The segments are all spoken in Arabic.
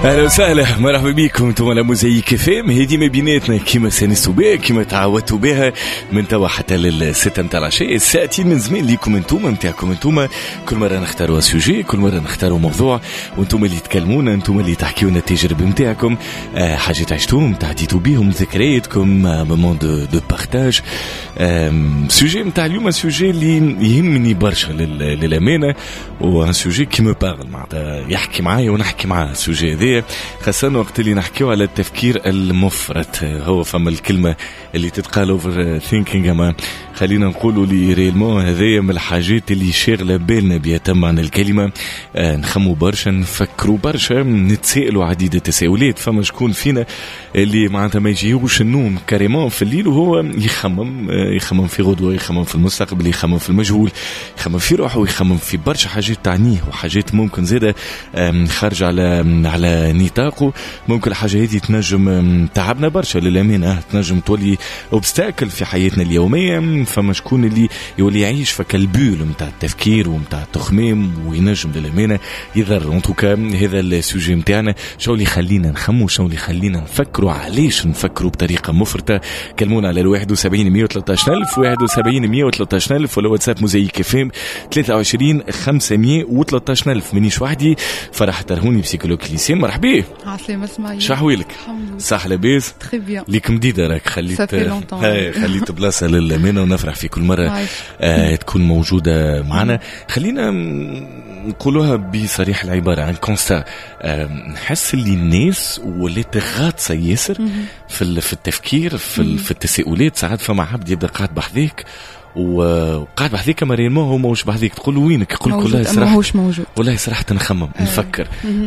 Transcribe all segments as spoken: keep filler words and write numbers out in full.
اهلا وسهلا مرحبا بكم انتم على موزايك فام. هذه ما بيناتنا كيما سنستو بها كيما تعودتوا بها من توا حتى للستة متاع العشاء، ساعتين من زمان ليكم انتم نتاعكم انتم. كل مره نختاروا سوجي، كل مره نختاروا موضوع، وانتم اللي تكلمونا، انتم اللي تحكيونا التجربه نتاعكم، أه حاجات عشتوهم تعديتوا بيهم، ذكرياتكم، مومون دو دو بارتاج. سوجي نتاع اليوم سوجي اللي يهمني برشا للامانه، وان سوجي كي مو بارل معناتها يحكي معايا ونحكي معاه. السوجي هذا خاصة وقت اللي نحكيو على التفكير المفرط، هو فما الكلمة اللي تتقال اوفر ثينكينج، اما خلينا نقولوا لي ريلمون هذايا من الحاجات اللي شاغله بالنا بيتم عن الكلمة. آه نخمو برشا، نفكروا برشا، نتسائلوا عديد التساؤلات. فما شكون فينا اللي معناتها ما يجيوش النوم كاريمون في الليل وهو يخمم، آه يخمم في غدوة، يخمم في المستقبل، يخمم في المجهول، يخمم في روحه، ويخمم في برشا حاجات تعنيه، وحاجات ممكن زادة خارج على على نطاقه. ممكن الحاجة هذه تنجم تعبنا برشا للأمانة، تنجم تولي اوبستاكل في حياتنا اليومية. فما شكون اللي يولي يعيش فكالبول متاع التفكير ومتاع التخميم، وينجم للأمانة يضر. انتوكا هذا السوجي متاعنا، شو اللي يخلينا نخمو، شو اللي يخلينا نفكروا، علاش نفكروا بطريقة مفرطة. كلمونا على الواحد وسبعين مية وثلاثة ألف واحد وسبعين مية وثلاثة ألف، ولا واتساب موزايك فام ثلاثة وعشرين خمسمية وثلاثة ألف. منيش وحدي، فرح ترهوني بسيكولوج كليسين. مرحبا. عسلامة اسماعيل. شحويلك؟ صح لاباس؟ تري بيان. ليك مديدة راك خليت هاي خليت بلاصة للأمانة، ونفرح في كل مرة آه تكون موجودة معنا. خلينا نقولوها بصريح العبارة عن كونستا. آه نحس اللي الناس ولات غاطسة ياسر في في التفكير، في, في التساؤلات. ساعات فما عبد يبدأ قاعد بحذيك وقاعد بحذيك مريم ما هو موش بحذيك، تقول وينك؟ يقول والله صراحة ماهوش موجود، والله صراحة نخمم آه. نفكر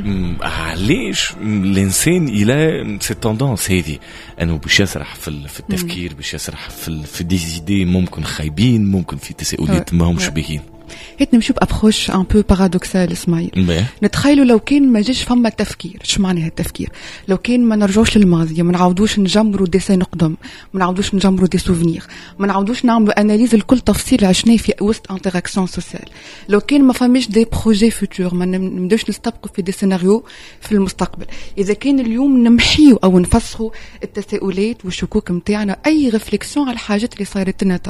علاش الإنسان إلى سي توندونس هذه أنه باش يسرح في في التفكير، باش يسرح في في ديزيدي ممكن خايبين، ممكن في تساؤلات ما همش باهين. هيت نمشيو بابروش ان بو بارادوكسال اسماعيل. نتخيلوا لو كان ما جاش فما التفكير، اش معناها التفكير؟ لو كان ما نرجعوش للماضي، ما نعاودوش نجمروا دي سين قدام، ما نعاودوش نجمروا دي سوفنير، ما نعاودوش نعملوا اناليز لكل تفصيل عشناه في وسط انتراكسيون سوسيال، لو كان ما فماش دي بروجي فوتور، ما نبداوش نستبقوا في دي سيناريو في المستقبل، اذا كان اليوم نمحيو او نفسخوا التساؤلات والشكوك نتاعنا، اي ريفليكسيون على الحاجات اللي صارت لنا تو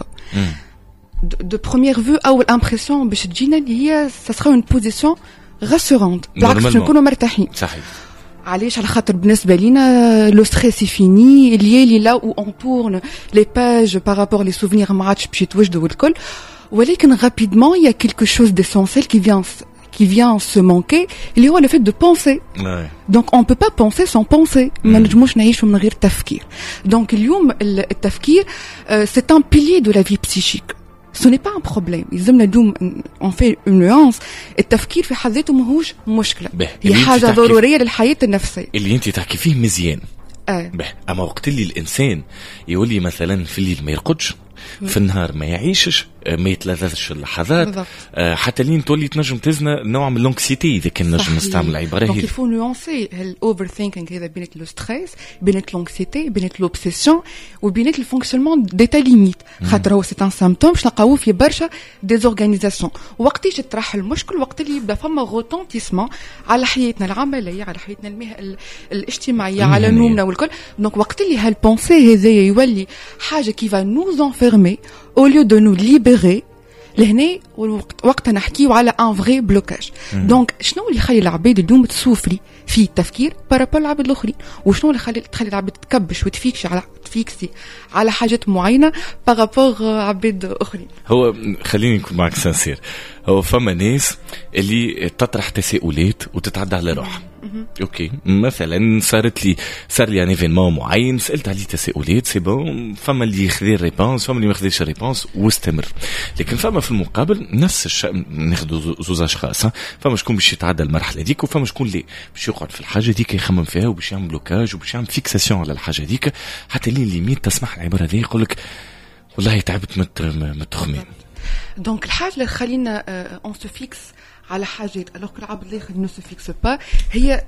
de première vue او الامبرسيون باش تجينا اللي هي ça sera une position rassurante، بالعكس نكونوا مرتاحين. صحيح. علاش؟ على خاطر بالنسبه لينا لو ستريس فيني، اللي لا او اون تورن لي باج بارابور لي سوفينير ما عادش باش يتوجدوا والكل، ولكن رابيدمون il y a quelque chose d'essentiel qui vient qui vient se manquer، اللي هو le fait de penser. ouais. donc on peut pas penser sans penser. ما نجموش نعيشوا من غير تفكير. donc اليوم التفكير c'est un pilier de la vie psychique. Ce n'est pas un problème. يلزمنا اليوم on fait une nuance. التفكير في حد ذاته ماهوش مشكلة، هي حاجة ضرورية للحياة النفسية. اللي انت تحكي فيه مزيان. آه. به اما وقت اللي الانسان يولي مثلا في الليل ما يرقدش، في النهار ما يعيشش، ما يتلذذش اللحظات، آه حتى لين تولي تنجم تزنا نوع من لونكسيتي، اذا كان نجم نستعمل العباره هي. دونك يفو نوانسي الاوفر ثينكينغ هذا بين لو ستريس، بين لونكسيتي، بين لوبسيسيون، وبين الفونكسيونمون ديتا ليميت، خاطر هو سي ان سيمبتوم باش نلقاوه في برشا ديزورغانيزاسيون. وقتاش تطرح المشكل؟ وقت اللي يبدا فما غوتونتيسمون على حياتنا العمليه، على حياتنا المه... الاجتماعيه، على نومنا والكل. دونك وقت اللي هالبونسي هذايا يولي حاجه كيفا نوز انفيرمي au lieu de nous libérer، لهنا وقت نحكيو على ان فري بلوكاج. دونك شنو اللي يخلي العباد اليوم تسوفري في التفكير بارابول العباد الاخرين، وشنو اللي يخلي تخلي العباد تكبش وتفيكش على تفيكسي على حاجات معينه بارابور عباد اخرين؟ هو خليني نكون معك سانسير، هو فما ناس اللي تطرح تساؤلات وتتعدى على روحها. اوكي مثلا صارت لي صار لي ان ايفينمون معين، سالت عليه تساؤلات، سي بون، فما اللي يخذ الريبونس، فما اللي ما يخذش الريبونس، واستمر. لكن فما في المقابل نفس الشيء، ناخذ زوز اشخاص، فما شكون باش يتعدى المرحله ديك، وفما شكون لا باش يقعد في الحاجه ديك يخمم فيها، وباش يعمل بلوكاج، وباش يعمل فيكساسيون على الحاجه ديك، حتى لين ليميت تسمح العباره هذه يقول لك والله تعبت من التخمين. دونك الحاجه اللي خلينا اون سو فيكس على حاجات الوغ كو العبد الاخر نو سو فيكس با، هي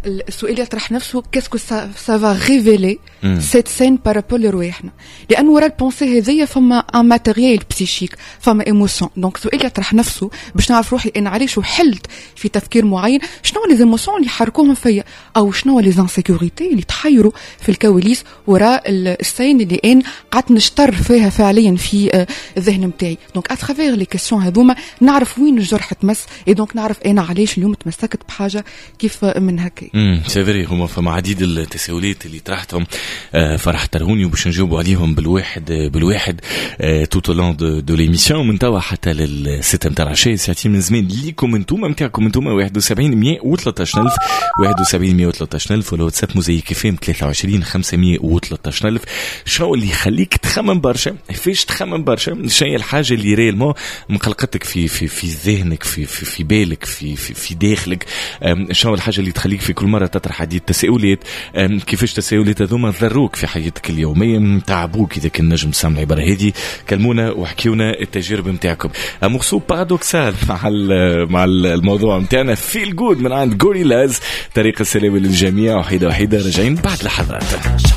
السؤال يطرح نفسه كاسكو سافا ريفيلي سيت سين بارابول لرواحنا لانه ورا البونسي هذيا فما ان ماتيريال بسيشيك فما ايموسيون دونك السؤال يطرح نفسه باش نعرف روحي انا علاش وحلت في تفكير معين شنو لي ايموسيون اللي حركوهم فيا او شنو لي انسيكوريتي اللي تحيروا في الكواليس وراء السين اللي ان قعدت نشتر فيها فعليا في الذهن نتاعي دونك اترافير لي كيسيون هذوما نعرف وين الجرح تمس اي دونك نعرف انا علاش اليوم تمسكت بحاجه كيف من هكا. امم سيفري هما فما عديد التساؤلات اللي طرحتهم آه فرح ترهوني وباش نجاوبوا عليهم بالواحد بالواحد آه توت لون دو, دو ليميسيون من توا حتى للستة نتاع العشاء ساعتين من زمان ليكم انتوما نتاعكم انتوما واحد وسبعين مية وثلاثة ألف واحد وسبعين مية وثلاثة ألف ولا واتساب موزايك فيم ثلاثة وعشرين خمسمية وثلاثة ألف. شو اللي يخليك تخمم برشا فيش تخمم برشا شيء الحاجه اللي ريالمون مقلقتك في في في ذهنك في في, في بالك في في, في داخلك شو الحاجه اللي تخليك في كل مره تطرح هذه التساؤلات كيفاش تساؤلات هذوما ضروك في حياتك اليوميه تعبوك اذا كان نجم تسمع العباره هذه كلمونا وحكيونا التجارب نتاعكم. مخصوص بارادوكسال مع مع الموضوع نتاعنا فيل جود من عند غوريلاز طريقه السلام للجميع وحيده وحيده راجعين بعد لحظات.